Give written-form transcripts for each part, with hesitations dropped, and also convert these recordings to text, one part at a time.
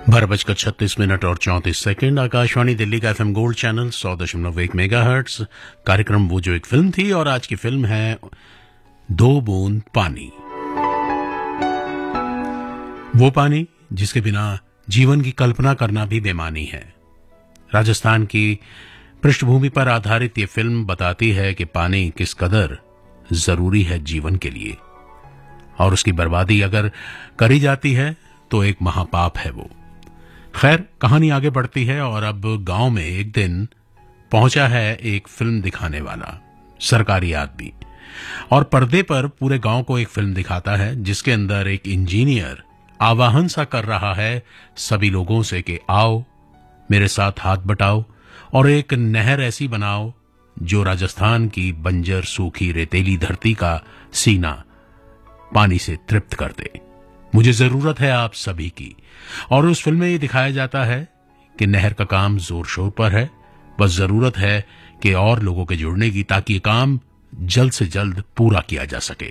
12:36 और 34 आकाशवाणी दिल्ली का FM gold channel 100.1 megahertz. कार्यक्रम वो जो एक फिल्म थी, और आज की फिल्म है दो बूंद पानी। वो पानी जिसके बिना जीवन की कल्पना करना भी बेमानी है। राजस्थान की पृष्ठभूमि पर आधारित ये फिल्म बताती है कि पानी किस कदर जरूरी है जीवन के लिए, और उसकी बर्बादी अगर करी जाती है तो एक महापाप है वो। खैर, कहानी आगे बढ़ती है और अब गांव में एक दिन पहुंचा है एक फिल्म दिखाने वाला सरकारी आदमी, और पर्दे पर पूरे गांव को एक फिल्म दिखाता है जिसके अंदर एक इंजीनियर आवाहन सा कर रहा है सभी लोगों से कि आओ मेरे साथ हाथ बटाओ और एक नहर ऐसी बनाओ जो राजस्थान की बंजर सूखी रेतीली धरती का सीना पानी से तृप्त कर दे। मुझे जरूरत है आप सभी की। और उस फिल्म में ये दिखाया जाता है कि नहर का काम जोर शोर पर है, बस जरूरत है कि और लोगों के जुड़ने की, ताकि ये काम जल्द से जल्द पूरा किया जा सके।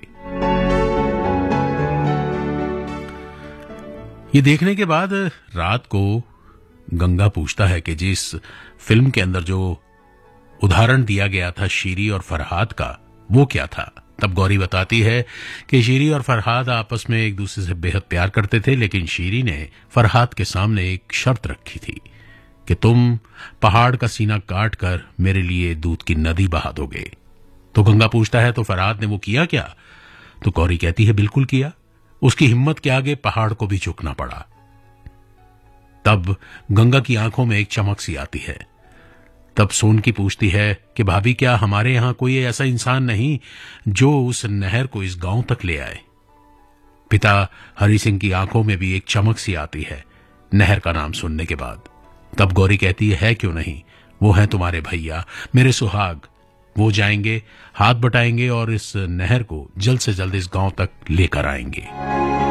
ये देखने के बाद रात को गंगा पूछता है कि जिस फिल्म के अंदर जो उदाहरण दिया गया था शीरी और फरहाद का, वो क्या था। तब गौरी बताती है कि शीरी और फरहाद आपस में एक दूसरे से बेहद प्यार करते थे, लेकिन शीरी ने फरहाद के सामने एक शर्त रखी थी कि तुम पहाड़ का सीना काट कर मेरे लिए दूध की नदी बहा दोगे। तो गंगा पूछता है तो फरहाद ने वो किया क्या। तो गौरी कहती है बिल्कुल किया। उसकी हिम्मत के आगे पहाड़ को भी झुकना पड़ा। तब गंगा की आंखों में एक चमक सी आती है। तब सोनकी पूछती है कि भाभी, क्या हमारे यहां कोई ऐसा इंसान नहीं जो उस नहर को इस गांव तक ले आए। पिता हरि सिंह की आंखों में भी एक चमक सी आती है नहर का नाम सुनने के बाद। तब गौरी कहती है क्यों नहीं, वो हैं तुम्हारे भैया, मेरे सुहाग। वो जाएंगे, हाथ बटाएंगे और इस नहर को जल्द से जल्द इस गांव तक लेकर आएंगे।